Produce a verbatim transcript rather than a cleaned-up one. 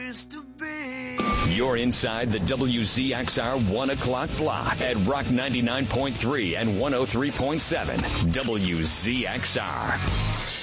used to be. You're inside the W Z X R one o'clock block at Rock ninety-nine point three and one oh three point seven W Z X R.